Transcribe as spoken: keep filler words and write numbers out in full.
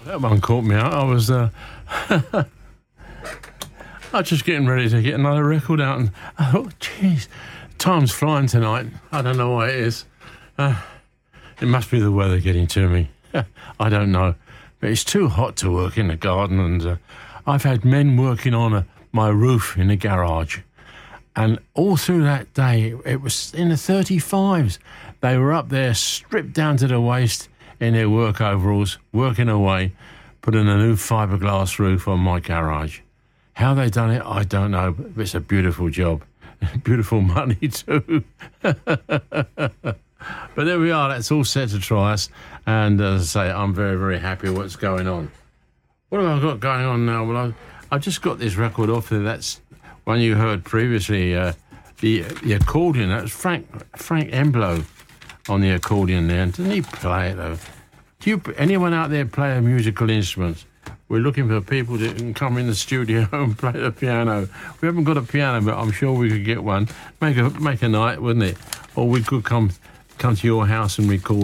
That one caught me out. I was, uh, I was just getting ready to get another record out, and I thought, geez, time's flying tonight. I don't know why it is. Uh, it must be the weather getting to me. I don't know. But it's too hot to work in the garden, and uh, I've had men working on a, my roof in the garage. And all through that day, it was in the thirty-fives. They were up there, stripped down to the waist in their work overalls, working away, putting a new fiberglass roof on my garage. How they done it, I don't know, but it's a beautiful job. Beautiful money too. But there we are, that's all set to try us. And as I say, I'm very, very happy with what's going on. What have I got going on now? Well, I, I've just got this record off there. That's one you heard previously, uh, the the accordion. That was Frank Frank Emblo on the accordion there. And didn't he play it, though? Do you, anyone out there play a musical instrument? We're looking for people that can come in the studio and play the piano. We haven't got a piano, but I'm sure we could get one. Make a make a night, wouldn't it? Or we could come come to your house and record.